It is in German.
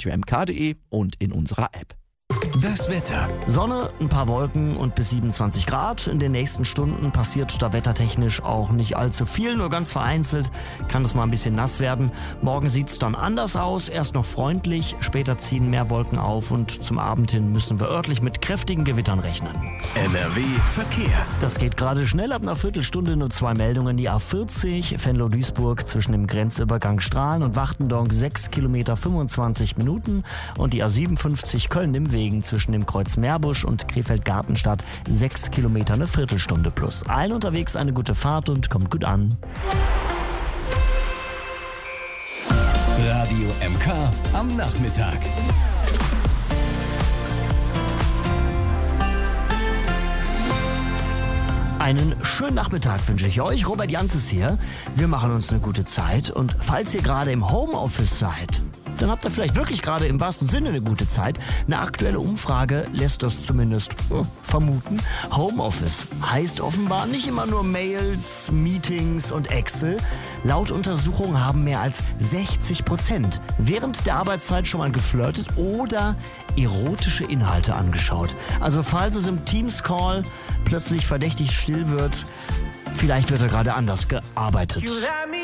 radiomk.de und in unserer App. Das Wetter. Sonne, ein paar Wolken und bis 27 Grad. In den nächsten Stunden passiert da wettertechnisch auch nicht allzu viel, nur ganz vereinzelt kann es mal ein bisschen nass werden. Morgen sieht es dann anders aus, erst noch freundlich, später ziehen mehr Wolken auf und zum Abend hin müssen wir örtlich mit kräftigen Gewittern rechnen. NRW Verkehr. Das geht gerade schnell, ab einer Viertelstunde nur 2 Meldungen. Die A40 Venlo-Duisburg zwischen dem Grenzübergang Strahlen und Wachtendonk 6 Kilometer 25 Minuten und die A57 Köln-Nimwegen zwischen dem Kreuz Meerbusch und Krefeld-Gartenstadt 6 Kilometer eine Viertelstunde plus. Allen unterwegs eine gute Fahrt und kommt gut an. Radio MK am Nachmittag. Einen schönen Nachmittag wünsche ich euch. Robert Janz ist hier. Wir machen uns eine gute Zeit. Und falls ihr gerade im Homeoffice seid, dann habt ihr vielleicht wirklich gerade im wahrsten Sinne eine gute Zeit. Eine aktuelle Umfrage lässt das zumindest vermuten. Homeoffice heißt offenbar nicht immer nur Mails, Meetings und Excel. Laut Untersuchungen haben mehr als 60% während der Arbeitszeit schon mal geflirtet oder erotische Inhalte angeschaut. Also falls es im Teams-Call plötzlich verdächtig still wird, vielleicht wird er gerade anders gearbeitet.